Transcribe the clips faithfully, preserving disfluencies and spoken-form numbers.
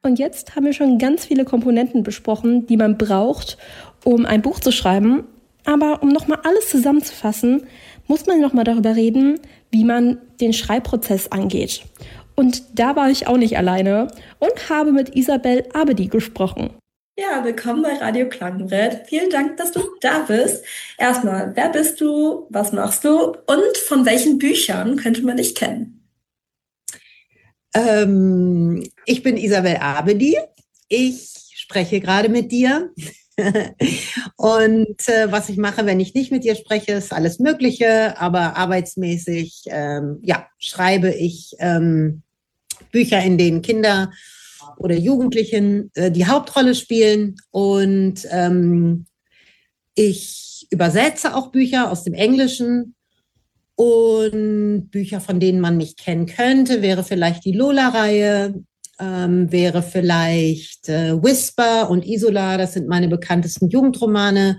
Und jetzt haben wir schon ganz viele Komponenten besprochen, die man braucht, um ein Buch zu schreiben. Aber um nochmal alles zusammenzufassen, muss man nochmal darüber reden, wie man den Schreibprozess angeht. Und da war ich auch nicht alleine und habe mit Isabel Abedi gesprochen. Ja, willkommen bei Radio Klangenbrett. Vielen Dank, dass du da bist. Erstmal, wer bist du, was machst du und von welchen Büchern könnte man dich kennen? Ähm, ich bin Isabel Abedi. Ich spreche gerade mit dir. Und äh, was ich mache, wenn ich nicht mit dir spreche, ist alles Mögliche, aber arbeitsmäßig ähm, ja, schreibe ich ähm, Bücher, in denen Kinder oder Jugendlichen äh, die Hauptrolle spielen. Und ähm, ich übersetze auch Bücher aus dem Englischen. Und Bücher, von denen man mich kennen könnte, wäre vielleicht die Lola-Reihe, ähm, wäre vielleicht äh, Whisper und Isola, das sind meine bekanntesten Jugendromane.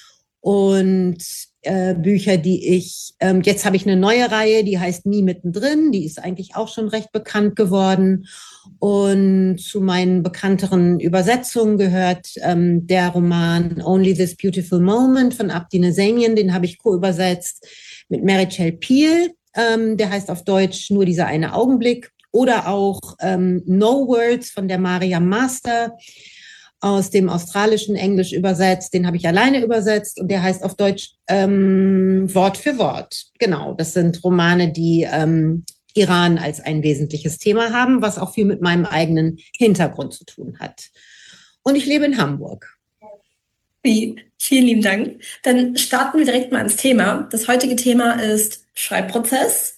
Und äh, Bücher, die ich, ähm, jetzt habe ich eine neue Reihe, die heißt Nie mittendrin, die ist eigentlich auch schon recht bekannt geworden. Und zu meinen bekannteren Übersetzungen gehört ähm, der Roman Only This Beautiful Moment von Abdi Nezemian, den habe ich co-übersetzt mit Meritxell Peel, ähm, der heißt auf Deutsch Nur dieser eine Augenblick. Oder auch ähm, No Words von der Mariam Master aus dem australischen Englisch übersetzt. Den habe ich alleine übersetzt und der heißt auf Deutsch ähm, Wort für Wort. Genau, das sind Romane, die ähm, Iran als ein wesentliches Thema haben, was auch viel mit meinem eigenen Hintergrund zu tun hat. Und ich lebe in Hamburg. Wie? Vielen lieben Dank. Dann starten wir direkt mal ins Thema. Das heutige Thema ist Schreibprozess.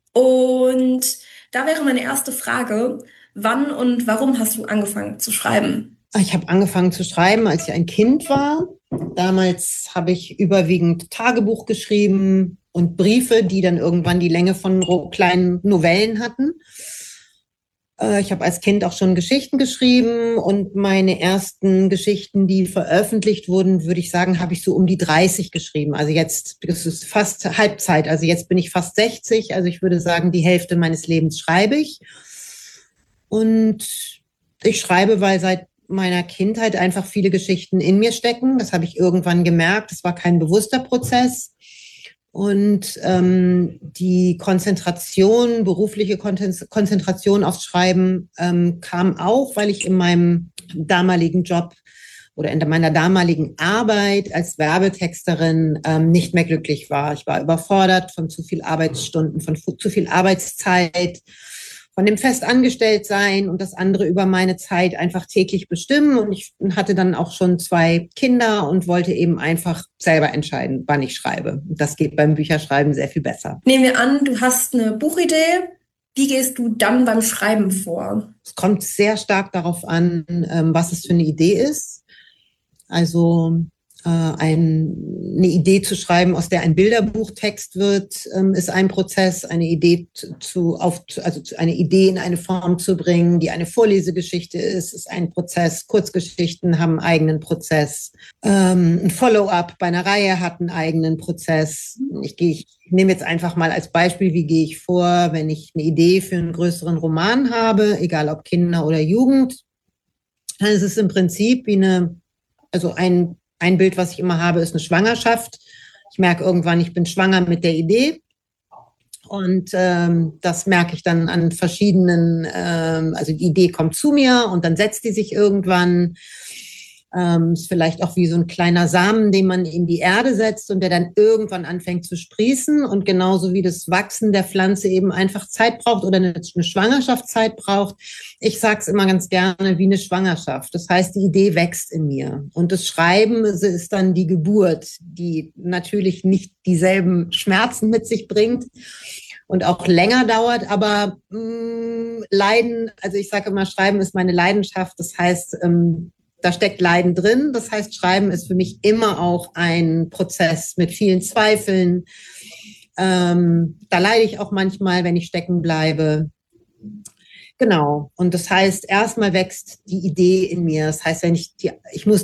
Und da wäre meine erste Frage, wann und warum hast du angefangen zu schreiben? Ich habe angefangen zu schreiben, als ich ein Kind war. Damals habe ich überwiegend Tagebuch geschrieben und Briefe, die dann irgendwann die Länge von kleinen Novellen hatten. Ich habe als Kind auch schon Geschichten geschrieben und meine ersten Geschichten, die veröffentlicht wurden, würde ich sagen, habe ich so um die dreißig geschrieben. Also jetzt, das ist fast Halbzeit, also jetzt bin ich fast sechzig, also ich würde sagen, die Hälfte meines Lebens schreibe ich. Und ich schreibe, weil seit meiner Kindheit einfach viele Geschichten in mir stecken. Das habe ich irgendwann gemerkt, das war kein bewusster Prozess. Und ähm, die Konzentration, berufliche Konzentration aufs Schreiben ähm, kam auch, weil ich in meinem damaligen Job oder in meiner damaligen Arbeit als Werbetexterin ähm, nicht mehr glücklich war. Ich war überfordert von zu viel Arbeitsstunden, von zu viel Arbeitszeit, von dem Festangestelltsein und das andere über meine Zeit einfach täglich bestimmen. Und ich hatte dann auch schon zwei Kinder und wollte eben einfach selber entscheiden, wann ich schreibe. Und das geht beim Bücherschreiben sehr viel besser. Nehmen wir an, du hast eine Buchidee. Wie gehst du dann beim Schreiben vor? Es kommt sehr stark darauf an, was es für eine Idee ist. Also äh, ein, eine Idee zu schreiben, aus der ein Bilderbuchtext wird, ähm, ist ein Prozess. Eine Idee zu, auf, also eine Idee in eine Form zu bringen, die eine Vorlesegeschichte ist, ist ein Prozess. Kurzgeschichten haben einen eigenen Prozess. Ähm, ein Follow-up bei einer Reihe hat einen eigenen Prozess. Ich gehe, ich nehme jetzt einfach mal als Beispiel, wie gehe ich vor, wenn ich eine Idee für einen größeren Roman habe, egal ob Kinder oder Jugend. Dann ist es im Prinzip wie eine, also ein Ein Bild, was ich immer habe, ist eine Schwangerschaft. Ich merke irgendwann, ich bin schwanger mit der Idee. Und ähm, das merke ich dann an verschiedenen, ähm, also die Idee kommt zu mir und dann setzt die sich irgendwann. Ähm, ist vielleicht auch wie so ein kleiner Samen, den man in die Erde setzt und der dann irgendwann anfängt zu sprießen. Und genauso wie das Wachsen der Pflanze eben einfach Zeit braucht oder eine, eine Schwangerschaft Zeit braucht. Ich sage es immer ganz gerne wie eine Schwangerschaft. Das heißt, die Idee wächst in mir. Und das Schreiben ist dann die Geburt, die natürlich nicht dieselben Schmerzen mit sich bringt und auch länger dauert, aber mh, Leiden, also ich sage immer, Schreiben ist meine Leidenschaft. Das heißt, ähm, da steckt Leiden drin. Das heißt, Schreiben ist für mich immer auch ein Prozess mit vielen Zweifeln. Ähm, da leide ich auch manchmal, wenn ich stecken bleibe. Genau. Und das heißt, erstmal wächst die Idee in mir. Das heißt, wenn ich die, ich muss